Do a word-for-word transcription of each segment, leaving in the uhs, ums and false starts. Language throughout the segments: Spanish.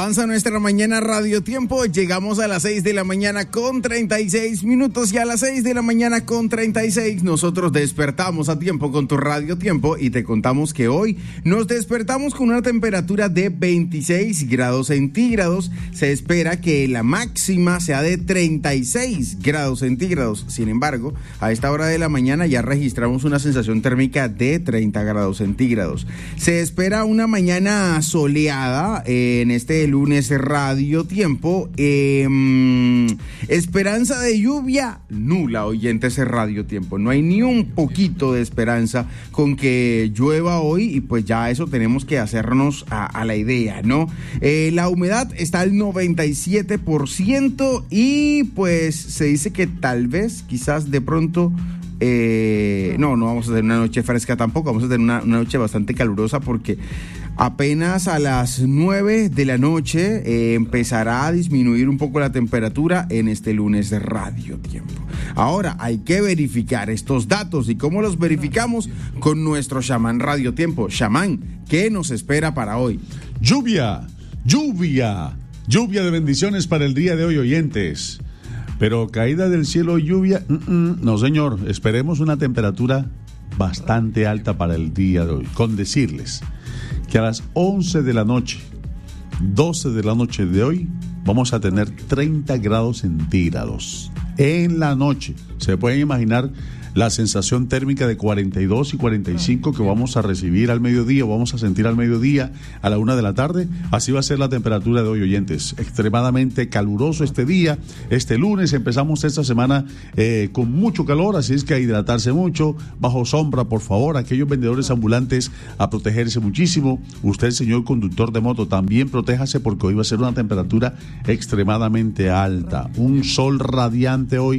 Avanza nuestra mañana Radio Tiempo, llegamos a las seis de la mañana con treinta y seis minutos y a las seis de la mañana con treinta y seis nosotros despertamos a tiempo con tu Radio Tiempo y te contamos que hoy nos despertamos con una temperatura de veintiséis grados centígrados. Se espera que la máxima sea de treinta y seis grados centígrados. Sin embargo, a esta hora de la mañana ya registramos una sensación térmica de treinta grados centígrados. Se espera una mañana soleada eh, en este lunes Radio Tiempo. Eh, esperanza de lluvia nula, oyentes de Radio Tiempo. No hay ni un poquito de esperanza con que llueva hoy y pues ya eso tenemos que hacernos a, a la idea, ¿no? Eh, la humedad está al noventa y siete por ciento y pues se dice que tal vez, quizás de pronto... Eh, no, no vamos a tener una noche fresca tampoco, vamos a tener una, una noche bastante calurosa porque apenas a las nueve de la noche eh, empezará a disminuir un poco la temperatura en este lunes de Radio Tiempo. Ahora hay que verificar estos datos y cómo los verificamos con nuestro chamán Radio Tiempo. Chamán, ¿qué nos espera para hoy? Lluvia, lluvia, lluvia de bendiciones para el día de hoy, oyentes. Pero caída del cielo y lluvia, mm-mm, no señor, esperemos una temperatura bastante alta para el día de hoy. Con decirles que a las once de la noche, doce de la noche de hoy, vamos a tener treinta grados centígrados. En la noche, se pueden imaginar la sensación térmica de cuarenta y dos y cuarenta y cinco que vamos a recibir al mediodía, o vamos a sentir al mediodía a la una de la tarde. Así va a ser la temperatura de hoy, oyentes. Extremadamente caluroso este día, este lunes. Empezamos esta semana eh, con mucho calor, así es que a hidratarse mucho, bajo sombra, por favor. Aquellos vendedores ambulantes, a protegerse muchísimo. Usted, señor conductor de moto, también protéjase porque hoy va a ser una temperatura extremadamente alta. Un sol radiante hoy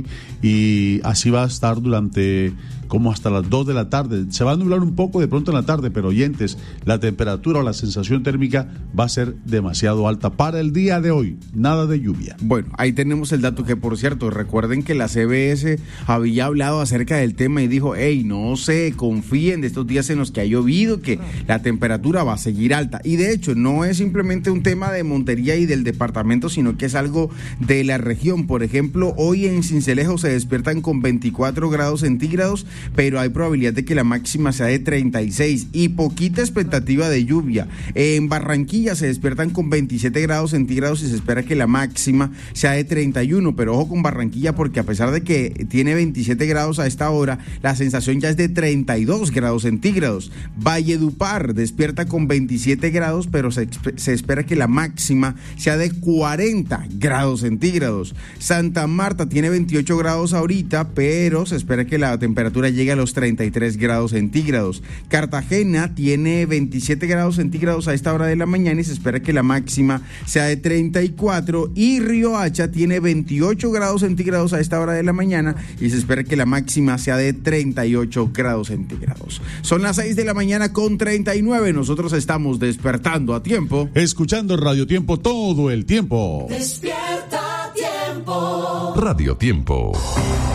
y así va a estar durante como hasta las dos de la tarde. Se va a nublar un poco de pronto en la tarde, pero oyentes, la temperatura o la sensación térmica va a ser demasiado alta para el día de hoy. Nada de lluvia. Bueno, ahí tenemos el dato que, por cierto, recuerden que la C B S había hablado acerca del tema y dijo, hey, no se confíen de estos días en los que ha llovido, que la temperatura va a seguir alta. Y de hecho, no es simplemente un tema de Montería y del departamento, sino que es algo de la región. Por ejemplo, hoy en Sincelejo se despiertan con veinticuatro grados centígrados, pero hay probabilidad de que la máxima sea de treinta y seis y poquita expectativa de lluvia. En Barranquilla se despiertan con veintisiete grados centígrados y se espera que la máxima sea de treinta y uno, pero ojo con Barranquilla porque a pesar de que tiene veintisiete grados a esta hora, la sensación ya es de treinta y dos grados centígrados. Valledupar despierta con veintisiete grados, pero se, se espera que la máxima sea de cuarenta grados centígrados. Santa Marta tiene veintiocho grados ahorita, pero se espera que la temperatura llega a los treinta y tres grados centígrados. Cartagena tiene veintisiete grados centígrados a esta hora de la mañana y se espera que la máxima sea de treinta y cuatro. Y Riohacha tiene veintiocho grados centígrados a esta hora de la mañana y se espera que la máxima sea de treinta y ocho grados centígrados. Son las seis de la mañana con treinta y nueve. Nosotros estamos despertando a tiempo. Escuchando Radio Tiempo todo el tiempo. Despierta a tiempo. Radio Tiempo.